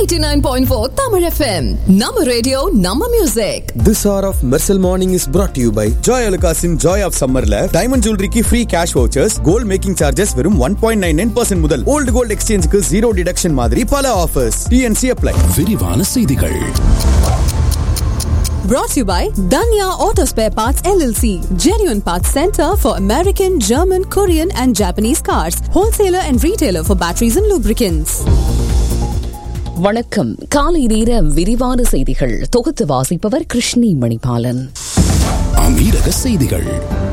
89.4 Tamil FM. Nama radio, Nama music. This hour of Mercel Morning is brought to you by Joy Alukasin Joy of Summerல Diamond Jewelry ki free cash vouchers, gold making charges வெறும் 1.99% முதல். Old gold exchangeக்கு zero deduction மாதிரி பல offers. TNC apply. விரிவான செய்திகள். Brought to you by Danya Auto Spare Parts LLC. Genuine Parts Center for American, German, Korean and Japanese cars. Wholesaler and retailer for batteries and lubricants. வணக்கம். காலை நேர விரிவான செய்திகள் தொகுத்து வாசிப்பவர் கிருஷ்ணி மணிபாலன். அமீரக செய்திகள்.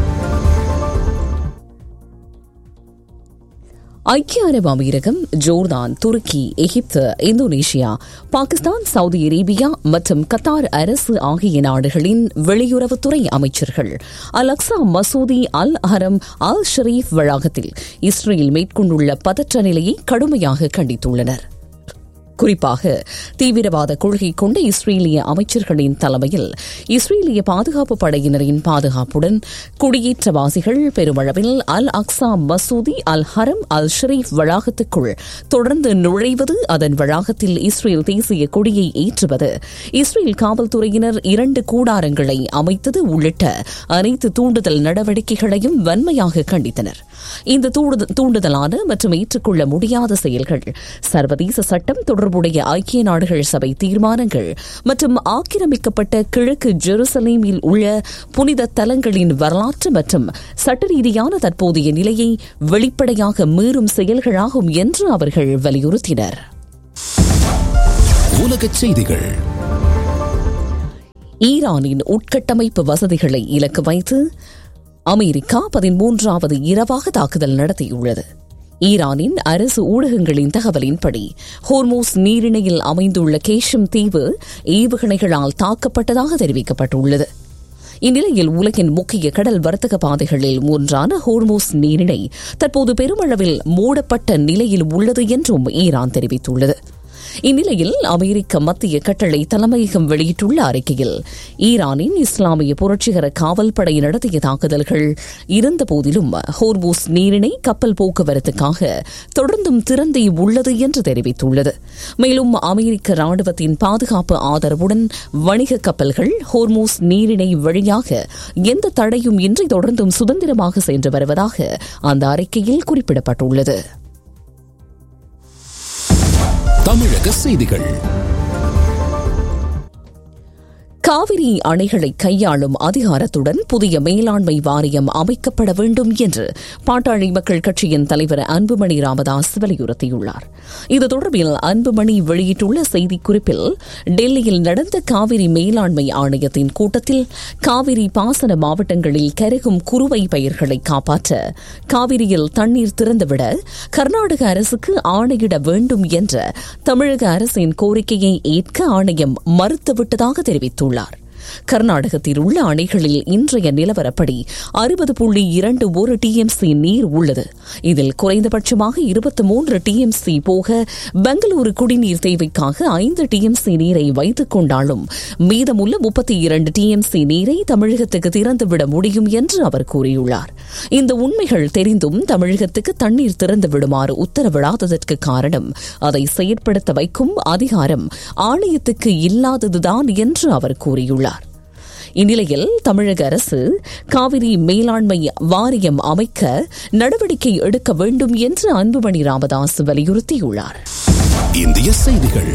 ஐக்கிய அரபு அமீரகம், ஜோர்தான், துருக்கி, எகிப்து, இந்தோனேஷியா, பாகிஸ்தான், சவுதி அரேபியா மற்றும் கத்தார் அரசு ஆகிய நாடுகளின் வெளியுறவுத்துறை அமைச்சர்கள் அல் அக்ஸா மசூதி, அல் ஹரம், அல் ஷரீப் வளாகத்தில் இஸ்ரேல் மேற்கொண்டுள்ள பதற்ற நிலையை கடுமையாக கண்டித்துள்ளனர். குறிப்பாக தீவிரவாத கொள்கை கொண்ட இஸ்ரேலிய அமைச்சர்களின் தலைமையில் இஸ்ரேலிய பாதுகாப்பு படையினரின் பாதுகாப்புடன் குடியேற்றவாசிகள் பெருமளவில் அல் அக்ஸா மசூதி, அல் ஹரம், அல் ஷரீப் வளாகத்துக்குள் தொடர்ந்து நுழைவது, அதன் வளாகத்தில் இஸ்ரேல் தேசிய கொடியை ஏற்றுவது, இஸ்ரேல் காவல்துறையினர் 2 கூடாரங்களை அமைத்தது உள்ளிட்ட அனைத்து தூண்டுதல் நடவடிக்கைகளையும் வன்மையாக கண்டித்தனர். இந்த தூண்டுதலான மற்றும் ஏற்றுக்கொள்ள முடியாத செயல்கள் சர்வதேச சட்டம், தொடர்புடைய ஐக்கிய நாடுகள் சபை தீர்மானங்கள் மற்றும் ஆக்கிரமிக்கப்பட்ட கிழக்கு ஜெருசலேமில் உள்ள புனித தலங்களின் வரலாற்று மற்றும் சட்ட ரீதியான தற்போதைய நிலையை வெளிப்படையாக மீறும் செயல்களாகும் என்று அவர்கள் வலியுறுத்தினர். உலகச் செய்திகள். ஈரானின் உட்கட்டமைப்பு வசதிகளை இலக்கு வைத்து அமெரிக்கா 13வது இரவாக தாக்குதல் நடத்தியுள்ளது. ஈரானின் அரசு ஊடகங்களின் தகவலின்படி ஹோர்மூஸ் நீரிணையில் அமைந்துள்ள கேஷம் தீவு ஏவுகணைகளால் தாக்கப்பட்டதாக தெரிவிக்கப்பட்டுள்ளது. இந்நிலையில் உலகின் முக்கிய கடல் வர்த்தக பாதைகளில் ஒன்றான ஹோர்மூஸ் நீரிணை தற்போது பெருமளவில் மூடப்பட்ட நிலையில் உள்ளது என்றும் ஈரான் தெரிவித்துள்ளது. இந்நிலையில் அமெரிக்க மத்திய கட்டளை தலைமையகம் வெளியிட்டுள்ள அறிக்கையில் ஈரானின் இஸ்லாமிய புரட்சிகர காவல்படை நடத்திய தாக்குதல்கள் இருந்தபோதிலும் ஹோர்மூஸ் நீரிணை கப்பல் போக்குவரத்துக்காக தொடர்ந்தும் திறந்தே உள்ளது என்று தெரிவித்துள்ளது. மேலும் அமெரிக்க ராணுவத்தின் பாதுகாப்பு ஆதரவுடன் வணிக கப்பல்கள் ஹோர்மூஸ் நீரிணை வழியாக எந்த தடையும் இன்றி தொடர்ந்தும் சுதந்திரமாக சென்று வருவதாக அந்த அறிக்கையில் குறிப்பிடப்பட்டுள்ளது. தமிழக செய்திகள். காவிரி அணைகளை கையாளும் அதிகாரத்துடன் புதிய மேலாண்மை வாரியம் அமைக்கப்பட வேண்டும் என்று பாட்டாளி மக்கள் கட்சியின் தலைவர் அன்புமணி ராமதாஸ் வலியுறுத்தியுள்ளார். இது தொடர்பில் அன்புமணி வெளியிட்டுள்ள செய்திக்குறிப்பில், டெல்லியில் நடந்த காவிரி மேலாண்மை ஆணையத்தின் கூட்டத்தில் காவிரி பாசன மாவட்டங்களில் கருகும் குறுவை பயிர்களை காப்பாற்ற காவிரியில் தண்ணீர் திறந்துவிட கர்நாடக அரசுக்கு ஆணையிட வேண்டும் என்ற தமிழக அரசின் கோரிக்கையை ஏற்க ஆணையம் மறுத்துவிட்டதாக தெரிவித்துள்ளார். கர்நாடகத்தில் உள்ள அணைகளில் இன்றைய நிலவரப்படி 60.21 டிஎம்சி நீர் உள்ளது. இதில் குறைந்தபட்சமாக 23 டிஎம்சி போக பெங்களூரு குடிநீர் தேவைக்காக 5 டிஎம்சி நீரை வைத்துக் கொண்டாலும் மீதமுள்ள 32 டிஎம்சி நீரை தமிழகத்துக்கு திறந்துவிட முடியும் என்று அவர் கூறியுள்ளார். இந்த உண்மைகள் தெரிந்தும் தமிழகத்துக்கு தண்ணீர் திறந்து விடுமாறு உத்தரவிடாததற்கு காரணம் அதை செயற்படுத்த வைக்கும் அதிகாரம் ஆணையத்துக்கு இல்லாததுதான் என்று அவர் கூறியுள்ளார். இந்நிலையில் தமிழக அரசு காவிரி மேலாண்மை வாரியம் அமைக்க நடவடிக்கை எடுக்க வேண்டும் என்று அன்புமணி ராமதாஸ் வலியுறுத்தியுள்ளார். இந்திய செய்திகள்.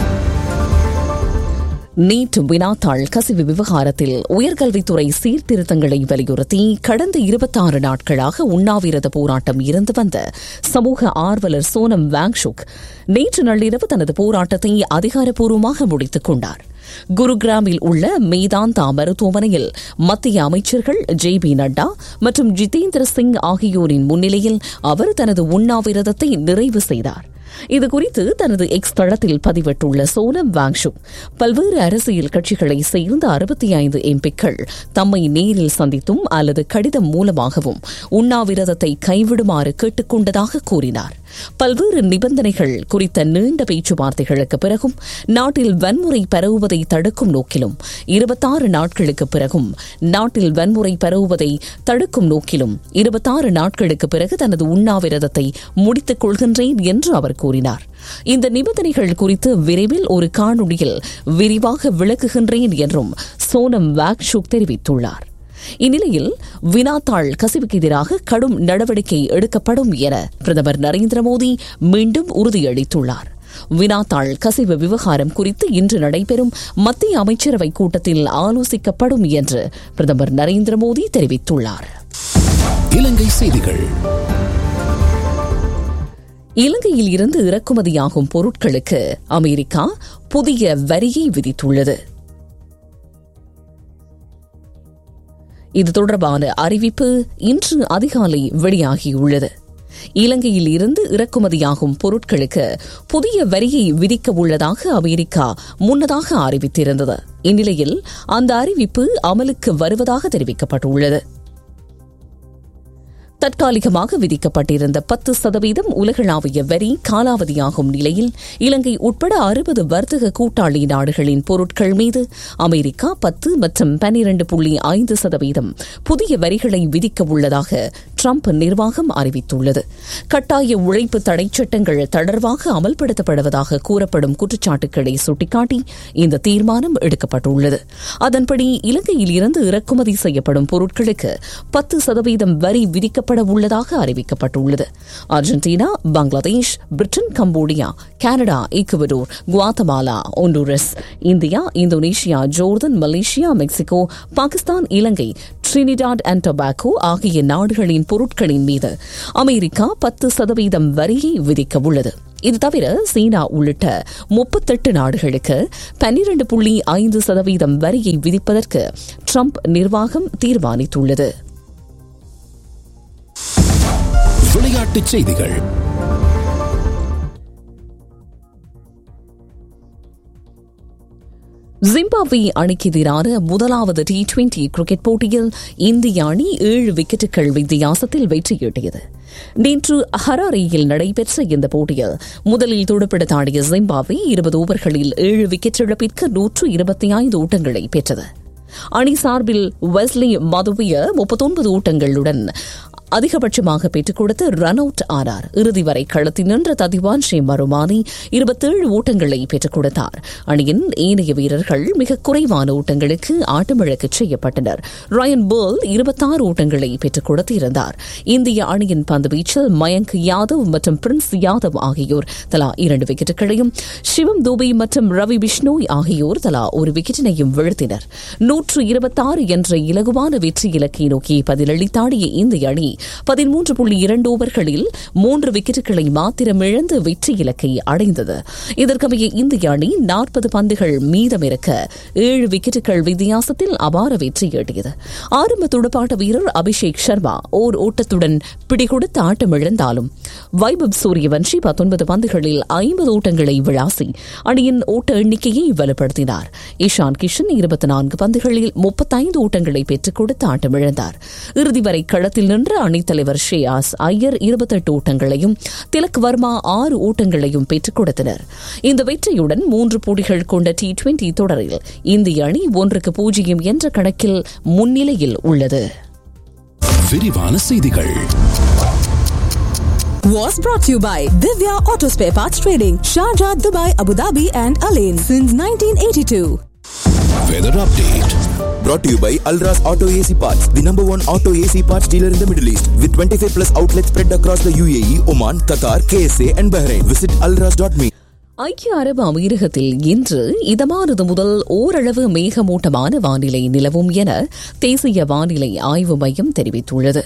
நீட் வினாத்தாள் கசிவு விவகாரத்தில் உயர்கல்வித்துறை சீர்திருத்தங்களை வலியுறுத்தி கடந்த 26 நாட்களாக உண்ணாவிரத போராட்டம் இருந்து வந்த சமூக ஆர்வலர் சோனம் வாங்சுக் நேற்று நள்ளிரவு தனது போராட்டத்தை அதிகாரப்பூர்வமாக முடித்துக் கொண்டார். குருகிராமில் உள்ள மேதாந்தா மருத்துவமனையில் மத்திய அமைச்சர்கள் ஜே.பி. நட்டா மற்றும் ஜிதேந்திர சிங் ஆகியோரின் முன்னிலையில் அவர் தனது உண்ணாவிரதத்தை நிறைவு செய்தார். இதுகுறித்து தனது எக்ஸ் தளத்தில் பதிவிட்டுள்ள சோனம் வாங்சுக், பல்வேறு அரசியல் கட்சிகளை சேர்ந்த 65 எம்பிக்கள் தம்மை நேரில் சந்தித்தும் அல்லது கடிதம் மூலமாகவும் உண்ணாவிரதத்தை கைவிடுமாறு கேட்டுக் கொண்டதாக கூறினார். பல்வேறு நிபந்தனைகள் குறித்த நீண்ட பேச்சுவார்த்தைகளுக்கு பிறகும் நாட்டில் வன்முறை பரவுவதை தடுக்கும் நோக்கிலும் 26 நாட்களுக்கு பிறகும் நாட்டில் வன்முறை பரவுவதை தடுக்கும் நோக்கிலும் 26 நாட்களுக்கு பிறகு தனது உண்ணாவிரதத்தை முடித்துக் கொள்கின்றேன் என்று அவர் கூறினார். இந்த நிபந்தனைகள் குறித்து விரைவில் ஒரு காணொளியில் விரிவாக விளக்குகின்றேன் என்றும் சோனம் வாங்சுக் தெரிவித்துள்ளார். இந்நிலையில் வினாத்தாள் கசிவுக்கு எதிராக கடும் நடவடிக்கை எடுக்கப்படும் என பிரதமர் நரேந்திர மோடி மீண்டும் உறுதியளித்துள்ளார். வினாத்தாள் கசிவு விவகாரம் குறித்து இன்று நடைபெறும் மத்திய அமைச்சரவை கூட்டத்தில் ஆலோசிக்கப்படும் என்று பிரதமர் நரேந்திர மோடி தெரிவித்துள்ளார். இலங்கை செய்திகள். இலங்கையில் இருந்து இறக்குமதியாகும் பொருட்களுக்கு அமெரிக்கா புதிய வரியை விதித்துள்ளது. இது தொடர்பான அறிவிப்பு இன்று அதிகாலை வெளியாகியுள்ளது. இலங்கையில் இருந்து இறக்குமதியாகும் பொருட்களுக்கு புதிய வரியை விதிக்க உள்ளதாக அமெரிக்கா முன்னதாக அறிவித்திருந்தது. இந்நிலையில் அந்த அறிவிப்பு அமலுக்கு வருவதாக தெரிவிக்கப்பட்டுள்ளது. தற்காலிகமாக விதிக்கப்பட்டிருந்த 10% உலகளாவிய வரி காலாவதியாகும் நிலையில் இலங்கை உட்பட 60 வர்த்தக கூட்டாளி நாடுகளின் பொருட்கள் மீது அமெரிக்கா 10 மற்றும் 12.5% புதிய வரிகளை விதிக்க உள்ளதாக ட்ரம்ப் நிர்வாகம் அறிவித்துள்ளது. கட்டாய உழைப்பு தடை சட்டங்கள் தொடர்பாக அமல்படுத்தப்படுவதாக கூறப்படும் குற்றச்சாட்டுக்களை சுட்டிக்காட்டி இந்த தீர்மானம் எடுக்கப்பட்டுள்ளது. அதன்படி இலங்கையில் இருந்து இறக்குமதி செய்யப்படும் பொருட்களுக்கு 10% வரி விதிக்க உள்ளதாக அறிவிக்கப்பட்டுள்ளது. Argentina, Bangladesh, Britain, Cambodia, Canada, Ecuador, Guatemala, ஹோண்டுரஸ், India, Indonesia, Jordan, Malaysia, Mexico, Pakistan, Ilangai, Trinidad and Tobago ஆகிய நாடுகளின் பொருட்களின் மீது அமெரிக்கா 10% வரியை விதிக்க உள்ளது. இது தவிர சீனா உள்ளிட்ட 38 நாடுகளுக்கு 12.5% வரியை விதிப்பதற்கு ட்ரம்ப் நிர்வாகம் தீர்மானித்துள்ளது. விளையாட்டுச் செய்திகள். ஜிம்பாப்வே அணிக்கு எதிரான முதலாவது T20 கிரிக்கெட் போட்டியில் இந்திய அணி 7 விக்கெட்டுகள் வித்தியாசத்தில் வெற்றியீட்டியது. நேற்று ஹராரேயில் நடைபெற்ற இந்த போட்டியில் முதலில் துடுப்படுத்த ஆடிய ஜிம்பாப்வே 20 ஓவர்களில் 7 விக்கெட் இழப்பிற்கு 125 ஓட்டங்களை பெற்றது. அணி சார்பில் வெஸ்லி மதுவிய 39 ஓட்டங்களுடன் அதிகபட்சமாக பெற்றுக் கொடுத்து ரன் அவுட் ஆனார். இறுதி வரை களத்தில் நின்ற ததிவான் மருமானி 27 ஓட்டங்களை பெற்றுக் கொடுத்தார். அணியின் ஏனைய வீரர்கள் மிக குறைவான ஓட்டங்களுக்கு ஆட்டமிழக்க செய்யப்பட்டனர். ரயன் பேர்ல் 26 ஓட்டங்களை பெற்றுக் கொடுத்திருந்தார். இந்திய அணியின் பந்து வீச்சில் மயங்க் யாதவ் மற்றும் பிரின்ஸ் யாதவ் ஆகியோர் தலா 2 விக்கெட்டுகளையும், சிவம் தூபே மற்றும் ரவி பிஷ்ணோய் ஆகியோர் தலா 1 விக்கெட்டினையும் வீழ்த்தினர். 126 என்ற இலகுவான வெற்றி இலக்கை நோக்கி பதிலளித்தாடிய இந்திய அணி 13.2 ஓவர்களில் 3 விக்கெட்டுகளை மாத்திரம் இழந்து வெற்றி இலக்கை அடைந்தது. இதற்கமைய இந்திய அணி 40 பந்துகள் மீதமிருக்க 7 விக்கெட்டுகள் வித்தியாசத்தில் அபார வெற்றி ஈட்டியது. ஆரம்ப துடுப்பாட்ட வீரர் அபிஷேக் சர்மா ஓர் ஓட்டத்துடன் பிடிகொடுத்து ஆட்டமிழந்தாலும் வைபவ் சூரியவன்ஷி 19 பந்துகளில் 50 ஓட்டங்களை விளாசி அணியின் ஓட்ட எண்ணிக்கையை வலுப்படுத்தினார். இஷான் கிஷன் 24 பந்துகளில் 35 ஓட்டங்களை பெற்றுக் கொடுத்து ஆட்டமிழந்தார். இறுதி வரை களத்தில் நின்ற அணித்தலைவர் ஷேயாஸ் ஐயர் 28 ஓட்டங்களையும், திலக் வர்மா 6 ஓட்டங்களையும் பெற்றுக் கொடுத்தனர். இந்த வெற்றியுடன் 3 போட்டிகள் கொண்ட T20 தொடரில் இந்திய அணி 1-0 என்ற கணக்கில் முன்னிலையில் உள்ளது. விரிவான செய்திகள். Was brought to you by Divya Auto Spare Parts Trading, Sharjah, Dubai, Abu Dhabi and Alain since 1982. Weather update. Brought to you by Alras Auto AC Parts, the number 1 auto AC parts dealer in the Middle East, with 25 plus outlets spread across the UAE, Oman, Qatar, KSA and Bahrain. Visit alras.me. ஐக்கிய அரபு அமீரகத்தில் இன்று இதமானது முதல் ஓரளவு மேகமூட்டமான வானிலை நிலவும் என தேசிய வானிலை ஆய்வு மையம் தெரிவித்துள்ளது.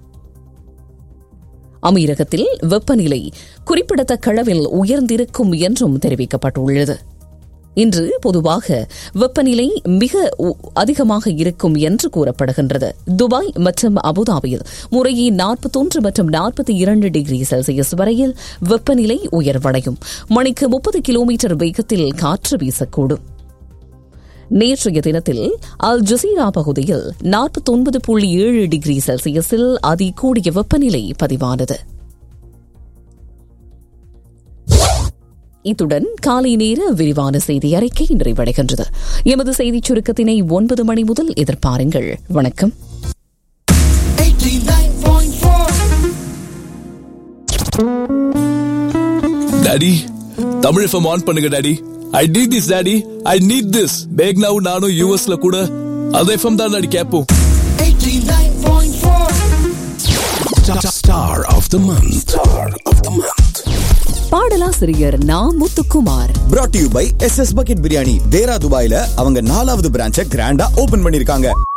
அமீரகத்தில் வெப்பநிலை குறிப்பிடத்தக்க அளவில் உயர்ந்திருக்கும் என்றும் தெரிவிக்கப்பட்டுள்ளது. இன்று பொதுவாக வெப்பநிலை மிக அதிகமாக இருக்கும் என்று கூறப்படுகின்றது. துபாய் மற்றும் அபுதாபியில் முறையே 41 மற்றும் 42 டிகிரி செல்சியஸ் வரையில் வெப்பநிலை உயர்வடையும். மணிக்கு 30 கிலோமீட்டர் வேகத்தில் காற்று வீசக்கூடும். நேற்றைய தினத்தில் அல் ஜசீரா பகுதியில் 49.7 டிகிரி செல்சியஸில் அதிகூடிய வெப்பநிலை பதிவானது. இத்துடன் காலை நேர விரிவான செய்தி அறிக்கை நிறைவடைகின்றது. எமது செய்திச் சுருக்கத்தினை 9 மணி முதல் எதிர்பாருங்கள். வணக்கம். டாடி, தமிழ் எஃப்எம் ஆன் பண்ணுங்க daddy. I need this daddy. I need this. பேக்னாவும் நானும் யூஎஸ்ல கூட அந்த எஃப்எம் தான் டாடி கேட்போம். 89.4 Star of the month. பாடலாசிரியர் நா Muthukumar. brought to you by SS Bucket Biryani. தேரா துபாயில அவங்க 4வது பிரான்ச்சை கிராண்டா ஓபன் பண்ணிருக்காங்க.